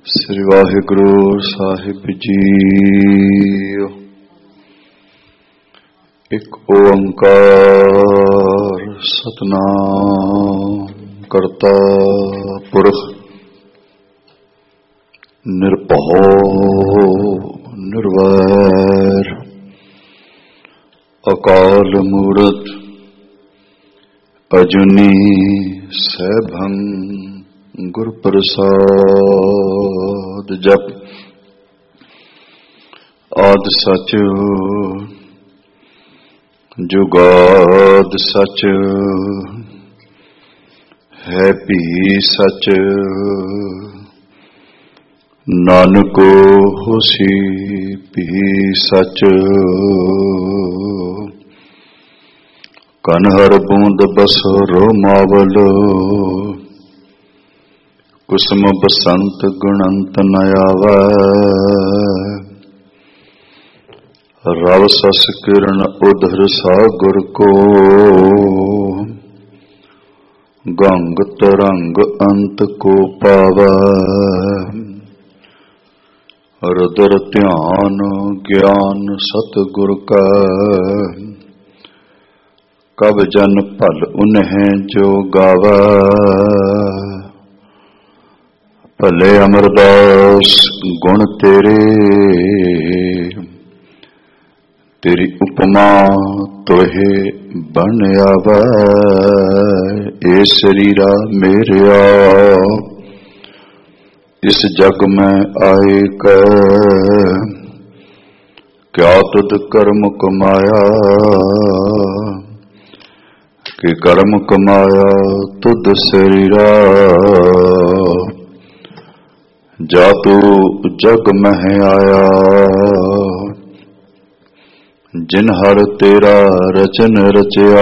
ਸ੍ਰੀ ਵਾਹਿਗੁਰੂ ਸਾਹਿਬ ਜੀ। ਇੱਕ ਓੰਕਾਰ ਸਤਿਨਾਮ ਕਰਤਾ ਪੁਰਖ ਨਿਰਭਉ ਨਿਰਵੈਰ ਅਕਾਲ ਮੂਰਤ ਅਜੂਨੀ ਸੈਭੰ ਗੁਰ ਪ੍ਰਸਾਦ। ਜਪ ਆਦਿ ਸਚ ਜੁਗਾਦ ਸਚ ਹੈ ਭੀ ਸਚ ਨਾਨਕ ਹੋਸੀ ਭੀ ਸਚ। ਕਨ ਹਰ ਬੂੰਦ ਬਸਰੋ ਮਾਵਲ ਕੁਸਮ ਬਸੰਤ ਗੁਣੰਤ ਨ ਆਵੈ। ਰਵ ਸਸ ਕਿਰਨ ਉਧਰ ਸਾਗਰ ਕੋ ਗੰਗ ਤਰੰਗ ਅੰਤ ਕੋ ਪਾਵੈ। ਰੁਦਰ ਧਿਆਨ ਗਿਆਨ ਸਤਿਗੁਰ ਕਾ ਕਬ ਜਨ ਭਲ ਉਨਹਿ ਜੋ ਗਾਵੈ। ਭਲੇ ਅਮਰਦਾਸ ਗੁਣ ਤੇਰੇ ਤੇਰੀ ਉਪਮਾ ਤੋਹੇ ਬਣ ਆਵੈ। ਏ ਸਰੀਰਾ ਮੇਰਿਆ ਇਸ ਜਗ ਮੈਂ ਆਏ ਕੈ ਕਿਆ ਤੁਧ ਕਰਮ ਕਮਾਇਆ। ਕਿ ਕਰਮ ਕਮਾਇਆ ਤੁਧ ਸਰੀਰਾ ਜਾ ਤੂ ਜਗ ਮਹਿ ਆਇਆ। ਜਿਨ ਹਰ ਤੇਰਾ ਰਚਨ ਰਚਿਆ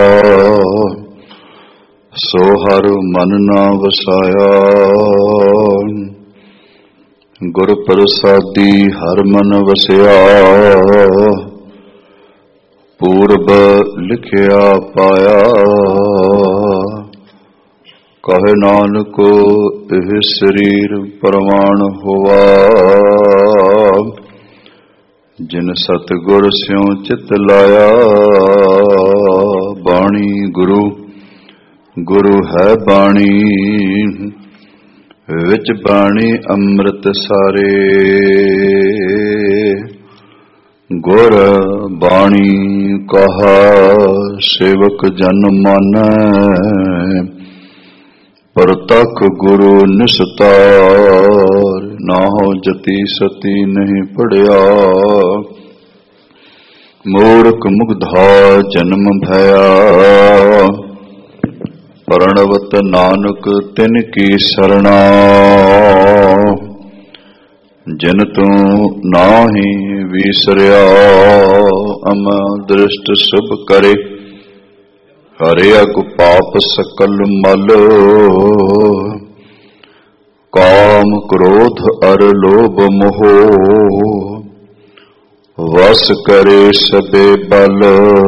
ਸੋ ਹਰ ਮਨ ਨਾ ਵਸਾਇਆ। ਗੁਰ ਪ੍ਰਸਾਦੀ ਹਰ ਮਨ ਵਸਿਆ ਪੂਰਬ ਲਿਖਿਆ ਪਾਇਆ। ਕਹੇ ਨਾਨਕ ਇਹ ਸਰੀਰ ਪ੍ਰਵਾਨ ਹੋਆ। ਜਿਨ ਸਤਿਗੁਰ ਸਿਉ ਚਿਤ ਲਾਇਆ। ਬਾਣੀ ਗੁਰੂ ਗੁਰੂ ਹੈ ਬਾਣੀ ਵਿੱਚ ਬਾਣੀ ਅੰਮ੍ਰਿਤ ਸਾਰੇ। ਗੁਰ ਬਾਣੀ ਕਹਾ ਸੇਵਕ ਜਨ ਮਾਨੈ। ਪ੍ਰਤੱਖ ਗੁਰੂ ਨਿਸਤਾਰ ਨਾਹੁ ਜਤੀ ਸਤੀ ਨਹੀਂ ਪੜਿਆ। ਮੂਰਖ ਮੁਗਧਾ ਜਨਮ ਭਇਆ ਪ੍ਰਣਵਤ ਨਾਨਕ ਤਿਨ ਕੀ ਸਰਣਾ। ਜਿਨ ਤੂੰ ਨਾਹੀ ਵਿਸਰਿਆ ਅਮ ਦ੍ਰਿਸ਼ਟ ਸੁਭ ਕਰੇ। ਹਰਿ ਅਗ ਪਾਪ ਸਕਲ ਮਲ ਕਾਮ ਕ੍ਰੋਧ ਅਰ ਲੋਭ ਮੋਹ। ਵਸ ਕਰੇ ਸਬੇ ਬਲ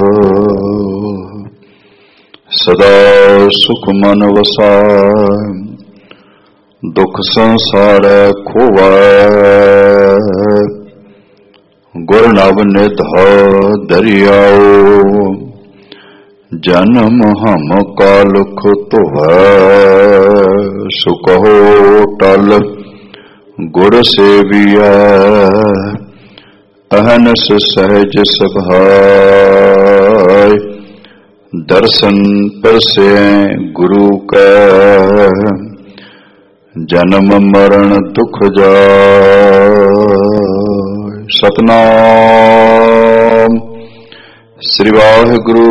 ਸਦਾ ਸੁਖ ਮਨ ਵਸਾਇ। ਦੁਖ ਸੰਸਾਰੈ ਖੋਵੈ ਗੁਰ ਨਵ ਨਿਧ ਦਰਿਆਓ। ਜਨਮ ਹਮ ਕਾਲੁਖ ਧੋਵੈ ਸੁਕਹੁ ਟਲ ਗੁਰ ਸੇਵੀਐ। ਅਹਨਸ ਸਹਿਜ ਸੁਭਾਇ ਦਰਸ਼ਨ ਪਰਸੈ ਗੁਰੂ ਕੈ। ਜਨਮ ਮਰਨ ਦੁਖ ਜਾਇ। ਸਤਿਨਾਮ ਸ੍ਰੀ ਵਾਹਿਗੁਰੂ